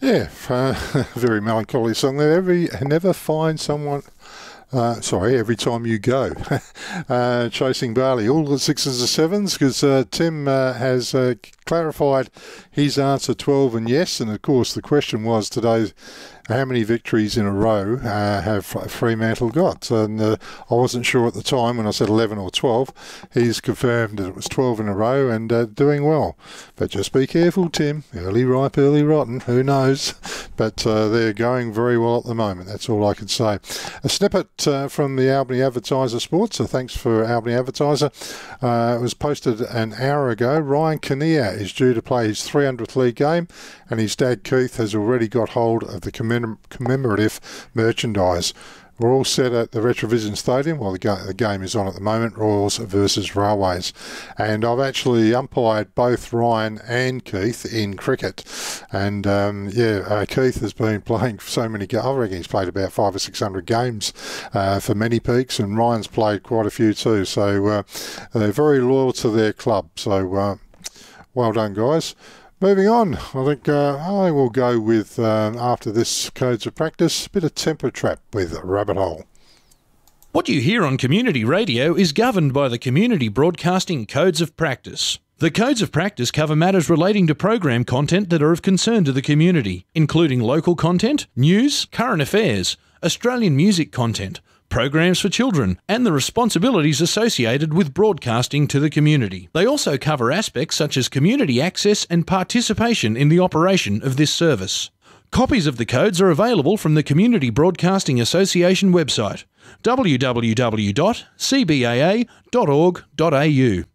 Yeah, very melancholy song there. Never find someone. Every time you go. Chasing Barley, all the sixes and sevens, because Tim has clarified his answer 12 and yes, and of course the question was today, how many victories in a row have Fremantle got? And I wasn't sure at the time when I said 11 or 12. He's confirmed that it was 12 in a row and doing well. But just be careful, Tim. Early ripe, early rotten. Who knows? But they're going very well at the moment. That's all I can say. A snippet from the Albany Advertiser Sports. So thanks for Albany Advertiser. It was posted an hour ago. Ryan Kinnear is due to play his 300th league game, and his dad Keith has already got hold of the commemorative merchandise. We're all set at the Retrovision Stadium while the game is on at the moment, Royals versus Railways. And I've actually umpired both Ryan and Keith in cricket. And Keith has been playing so many games. I reckon he's played about 500 or 600 games for many peaks, and Ryan's played quite a few too. So they're very loyal to their club. So well done, guys. Moving on, I think we'll go with, after this Codes of Practice, a bit of Temper Trap with Rabbit Hole. What you hear on community radio is governed by the Community Broadcasting Codes of Practice. The Codes of Practice cover matters relating to program content that are of concern to the community, including local content, news, current affairs, Australian music content, programs for children, and the responsibilities associated with broadcasting to the community. They also cover aspects such as community access and participation in the operation of this service. Copies of the codes are available from the Community Broadcasting Association website, www.cbaa.org.au.